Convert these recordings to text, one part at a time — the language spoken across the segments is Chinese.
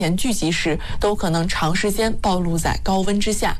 聚集时，都可能长时间暴露在高温之下。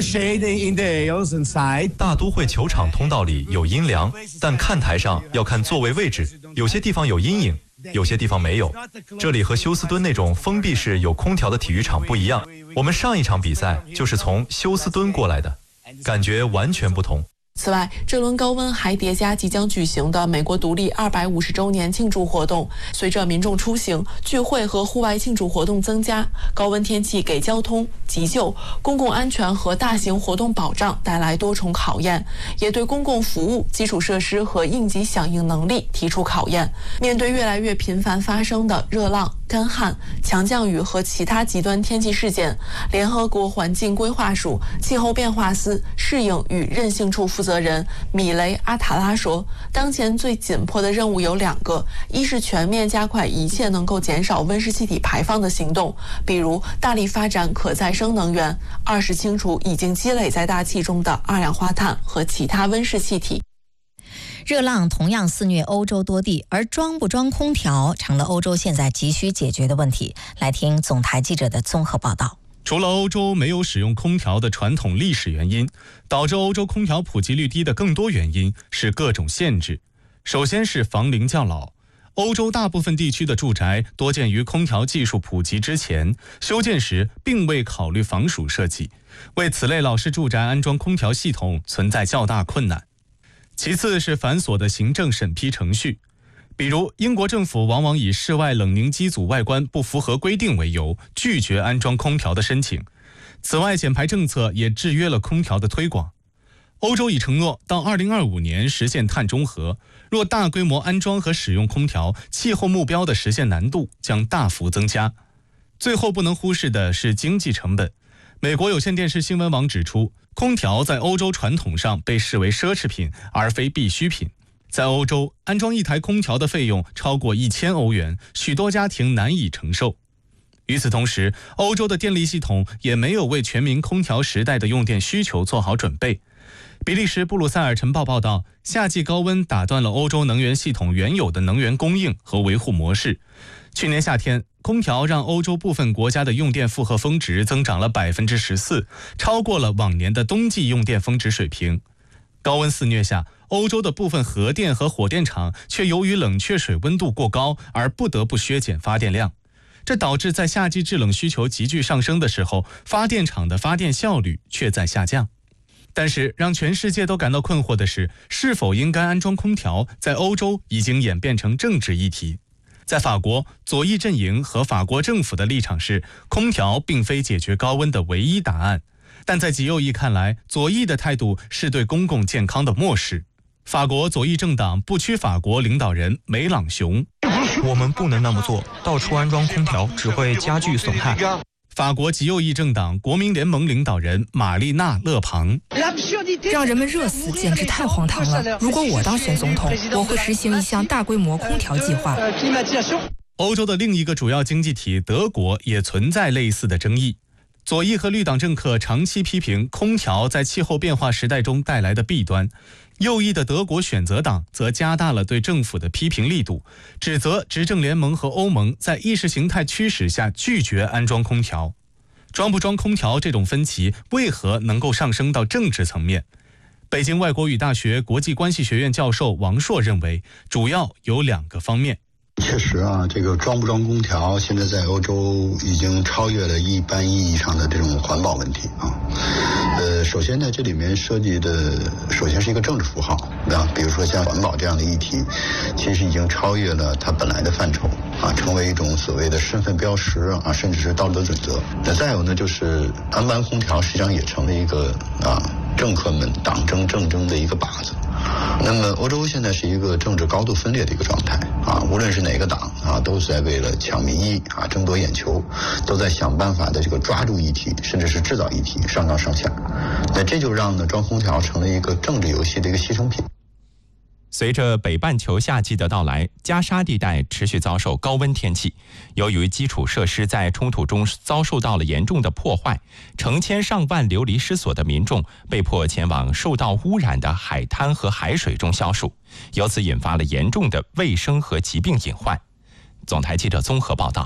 大都会球场通道里有阴凉，但看台上要看座位位置，有些地方有阴影，有些地方没有。这里和休斯敦那种封闭式有空调的体育场不一样。我们上一场比赛就是从休斯敦过来的，感觉完全不同。 此外，这轮高温还叠加即将举行的美国独立250周年庆祝活动。随着民众出行、聚会和户外庆祝活动增加，高温天气给交通、急救、公共安全和大型活动保障带来多重考验，也对公共服务、基础设施和应急响应能力提出考验。面对越来越频繁发生的热浪、干旱、强降雨和其他极端天气事件，联合国环境规划署气候变化司适应与韧性处负责人米雷·阿塔拉说，当前最紧迫的任务有2个，一是全面加快一切能够减少温室气体排放的行动，比如大力发展可再生能源；二是清除已经积累在大气中的二氧化碳和其他温室气体。 热浪同样肆虐欧洲多地，而装不装空调成了欧洲现在急需解决的问题。来听总台记者的综合报道。 除了欧洲没有使用空调的传统历史原因，导致欧洲空调普及率低的更多原因是各种限制。首先是房龄较老，欧洲大部分地区的住宅多建于空调技术普及之前，修建时并未考虑防暑设计，为此类老式住宅安装空调系统存在较大困难。其次是繁琐的行政审批程序，比如英国政府往往以室外冷凝机组外观不符合规定为由，拒绝安装空调的申请。此外，减排政策也制约了空调的推广。欧洲已承诺到2025年实现碳中和，若大规模安装和使用空调，气候目标的实现难度将大幅增加。最后不能忽视的是经济成本。美国有线电视新闻网指出，空调在欧洲传统上被视为奢侈品，而非必需品。在欧洲，安装一台空调的费用超过1000欧元，许多家庭难以承受。与此同时，欧洲的电力系统也没有为全民空调时代的用电需求做好准备。比利时布鲁塞尔晨报报道，夏季高温打断了欧洲能源系统原有的能源供应和维护模式。去年夏天，空调让欧洲部分国家的用电负荷峰值增长了14%，超过了往年的冬季用电峰值水平。高温肆虐下，欧洲的部分核电和火电厂却由于冷却水温度过高而不得不削减发电量，这导致在夏季制冷需求急剧上升的时候，发电厂的发电效率却在下降。但是让全世界都感到困惑的是，是否应该安装空调在欧洲已经演变成政治议题。在法国，左翼阵营和法国政府的立场是，空调并非解决高温的唯一答案。但在极右翼看来，左翼的态度是对公共健康的漠视。法国左翼政党不屈法国领导人梅朗雄： 我们不能那么做，到处安装空调只会加剧损害。 法国极右翼政党国民联盟领导人玛丽娜·勒庞： 让人们热死简直太荒唐了。如果我当选总统，我会实行一项大规模空调计划。 欧洲的另一个主要经济体德国也存在类似的争议。左翼和绿党政客长期批评空调在气候变化时代中带来的弊端，右翼的德国选择党则加大了对政府的批评力度，指责执政联盟和欧盟在意识形态驱使下拒绝安装空调。装不装空调这种分歧为何能够上升到政治层面？北京外国语大学国际关系学院教授王硕认为，主要有2个方面。 确实啊，这个装不装空调现在在欧洲已经超越了一般意义上的这种环保问题啊。首先呢，这里面涉及的首先是一个政治符号啊，比如说像环保这样的议题，其实已经超越了它本来的范畴啊，成为一种所谓的身份标识啊，甚至是道德准则。那再有呢，就是安班空调实际上也成了一个政客们党争政争的一个靶子。那么欧洲现在是一个政治高度分裂的一个状态啊，无论是哪个党啊，都是在为了抢民意啊，争夺眼球，都在想办法的这个抓住议题，甚至是制造议题，上纲上线。那这就让呢装空调成了一个政治游戏的一个牺牲品。 随着北半球夏季的到来，加沙地带持续遭受高温天气。由于基础设施在冲突中遭受到了严重的破坏，成千上万流离失所的民众被迫前往受到污染的海滩和海水中消暑，由此引发了严重的卫生和疾病隐患。总台记者综合报道。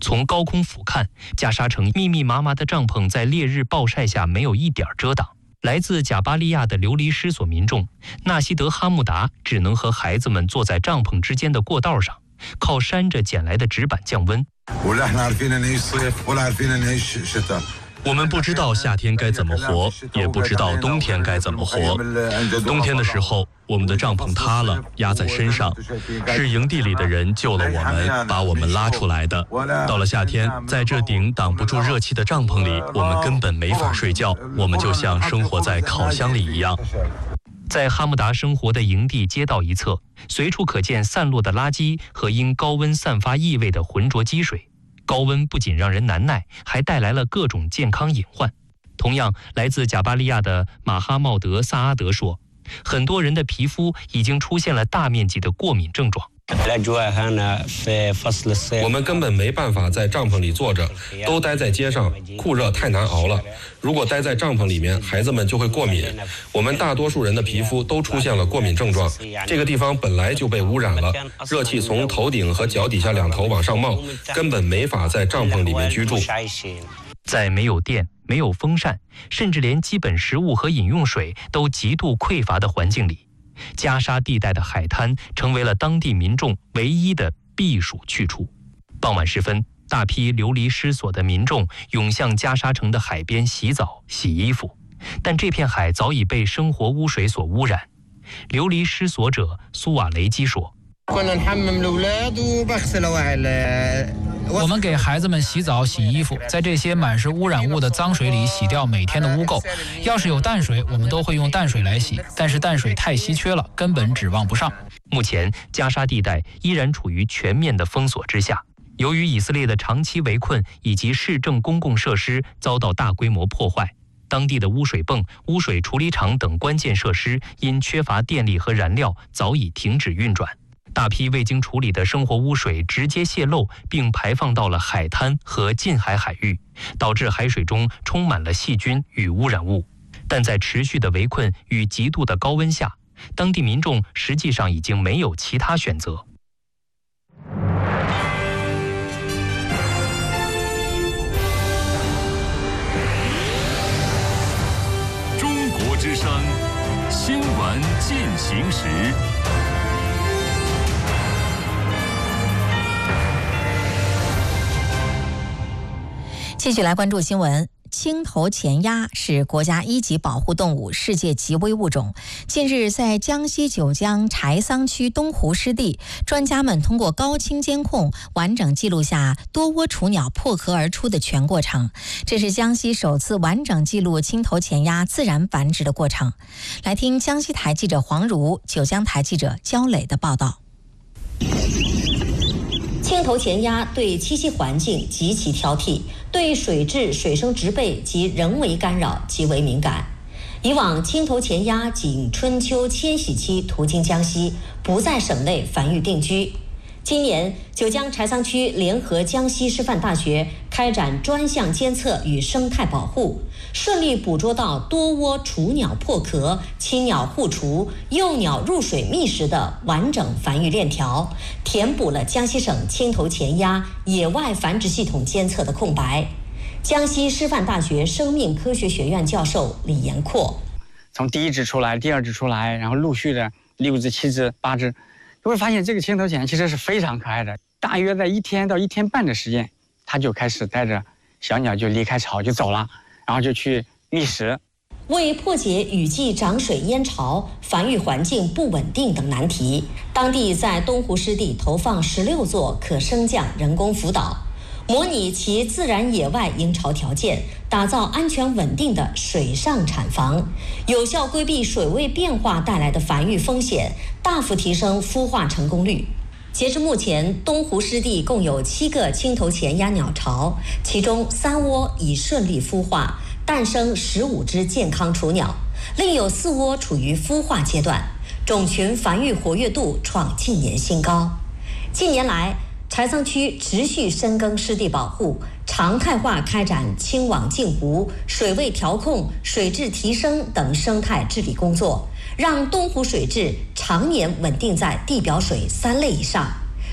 从高空俯瞰，加沙城密密麻麻的帐篷在烈日暴晒下没有一点遮挡。来自贾巴利亚的流离失所民众纳西德·哈木达只能和孩子们坐在帐篷之间的过道上，靠扇着捡来的纸板降温。 我们不知道夏天该怎么活，也不知道冬天该怎么活。冬天的时候，我们的帐篷塌了，压在身上，是营地里的人救了我们，把我们拉出来的。到了夏天，在这顶挡不住热气的帐篷里，我们根本没法睡觉，我们就像生活在烤箱里一样。 在哈木达生活的营地街道一侧，随处可见散落的垃圾和因高温散发异味的浑浊积水。高温不仅让人难耐，还带来了各种健康隐患。同样，来自贾巴利亚的马哈茂德·萨阿德说，很多人的皮肤已经出现了大面积的过敏症状。 我们根本没办法在帐篷里坐着，都待在街上，酷热太难熬了。如果待在帐篷里面，孩子们就会过敏。我们大多数人的皮肤都出现了过敏症状。这个地方本来就被污染了，热气从头顶和脚底下两头往上冒，根本没法在帐篷里面居住。 在没有电、没有风扇，甚至连基本食物和饮用水都极度匮乏的环境里，加沙地带的海滩成为了当地民众唯一的避暑去处。傍晚时分，大批流离失所的民众涌向加沙城的海边洗澡、洗衣服，但这片海早已被生活污水所污染。流离失所者苏瓦雷基说， 我们给孩子们洗澡、洗衣服，在这些满是污染物的脏水里洗掉每天的污垢。要是有淡水，我们都会用淡水来洗，但是淡水太稀缺了，根本指望不上。 目前，加沙地带依然处于全面的封锁之下。由于以色列的长期围困以及市政公共设施遭到大规模破坏，当地的污水泵、污水处理厂等关键设施因缺乏电力和燃料，早已停止运转。大批未经处理的生活污水直接泄漏，并排放到了海滩和近海海域，导致海水中充满了细菌与污染物。但在持续的围困与极度的高温下，当地民众实际上已经没有其他选择。 中国之声，新闻进行时。 继续来关注新闻。青头前鸭是国家一级保护动物，世界级危物种。近日，在江西九江柴桑区东湖湿地，专家们通过高清监控，完整记录下多窝雏鸟破壳而出的全过程。这是江西首次完整记录青头前鸭自然繁殖的过程。来听江西台记者黄如、九江台记者焦磊的报道。 青头前鸭对栖息环境极其挑剔，对水质、水生植被及人为干扰极为敏感。以往青头前鸭仅春秋迁徙期途经江西，不在省内繁育定居。今年，九江柴桑区联合江西师范大学开展专项监测与生态保护，顺利捕捉到多窝雏鸟破壳、亲鸟互雏、幼鸟入水觅食的完整繁育链条，填补了江西省青头前鸭野外繁殖系统监测的空白。江西师范大学生命科学学院教授李延阔， 从第一只出来，第二只出来，然后陆续的6只、7只、8只。就会发现这个青头前其实是非常可爱的，大约在1天到1天半的时间，它就开始带着小鸟就离开巢就走了，然后就去觅食。 为破解雨季涨水淹巢、繁育环境不稳定等难题，当地在东湖湿地投放16座可升降人工浮岛，模拟其自然野外营巢条件，打造安全稳定的水上产房，有效规避水位变化带来的繁育风险，大幅提升孵化成功率。截至目前，东湖湿地共有7个青头前鸭鸟巢，其中3窝已顺利孵化，诞生15只健康雏鸟，另有4窝处于孵化阶段，种群繁育活跃度创近年新高。近年来，柴桑区持续深耕湿地保护，常态化开展清网净湖、水位调控、水质提升等生态治理工作，让东湖水质常年稳定在地表水3类以上。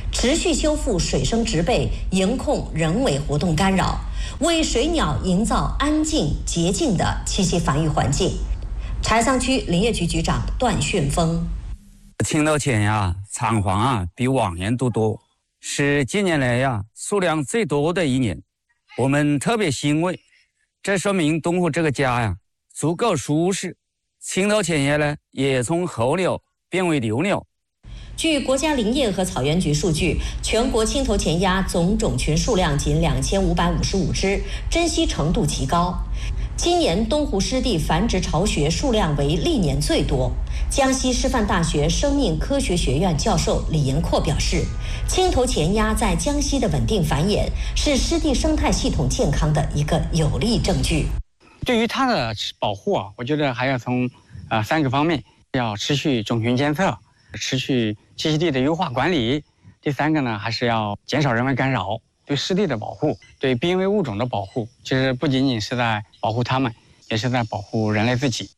持续修复水生植被，迎控人为活动干扰，为水鸟营造安静洁净的栖息繁育环境。柴桑区林业局局长段旋峰： 青头潜鸭、产黄比往年都多，是近年来数量最多的一年，我们特别欣慰。这说明东湖这个家足够舒适，青头潜鸭也从候鸟变为留鸟。 据国家林业和草原局数据，全国青头潜鸭总种群数量仅2555只，珍稀程度极高。今年东湖湿地繁殖巢穴数量为历年最多。江西师范大学生命科学学院教授李延阔表示，青头潜鸭在江西的稳定繁衍是湿地生态系统健康的一个有力证据。 对于它的保护我觉得还要从3个方面，要持续种群监测，持续栖息地的优化管理。第3个呢，还是要减少人为干扰，对湿地的保护，对濒危物种的保护，其实不仅仅是在保护它们，也是在保护人类自己。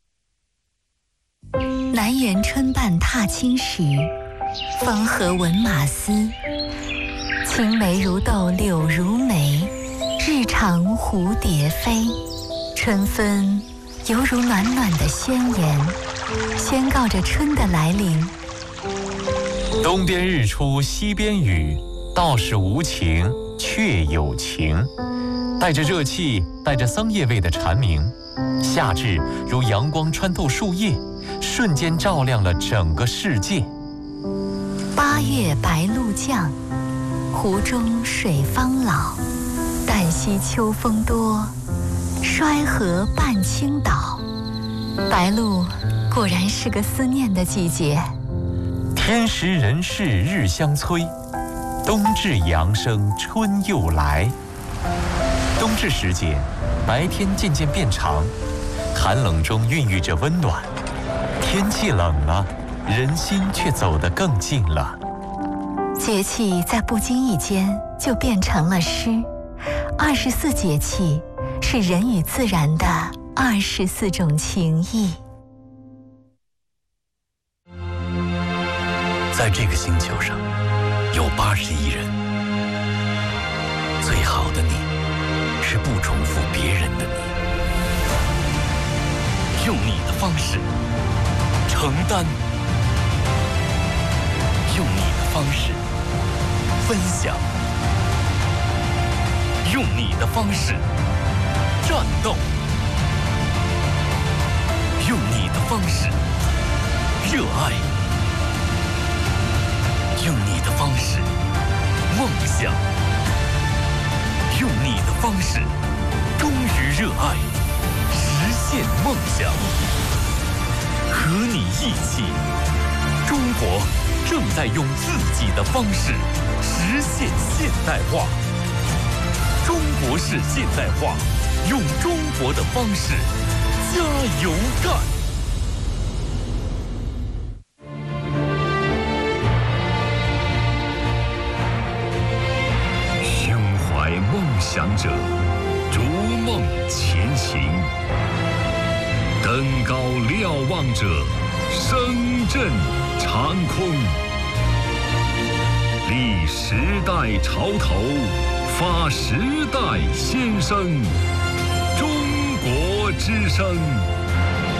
南园春半踏青时，芳荷闻马嘶。青梅如豆柳如眉，日长蝴蝶飞。春分犹如暖暖的宣言，宣告着春的来临。 东边日出西边雨，道是无晴却有晴。带着热气，带着桑叶味的蝉鸣，夏至如阳光穿透树叶，瞬间照亮了整个世界。 8月白露降，湖中水方老。旦夕秋风多，衰荷伴青岛。白露果然是个思念的季节。 天时人事日相催，冬至阳生春又来。冬至时节，白天渐渐变长，寒冷中孕育着温暖。天气冷了，人心却走得更近了。 节气在不经意间就变成了诗。24节气是人与自然的24种情谊。 在这个星球上，有80亿人。最好的你，是不重复别人的你。用你的方式承担，用你的方式分享，用你的方式战斗，用你的方式热爱，用你的方式梦想，用你的方式忠于热爱，实现梦想。和你一起，中国正在用自己的方式实现现代化。中国式现代化，用中国的方式加油干！胸怀梦想者，逐梦前行；登高瞭望者，声震长空。立时代潮头，发时代先声。中国之声。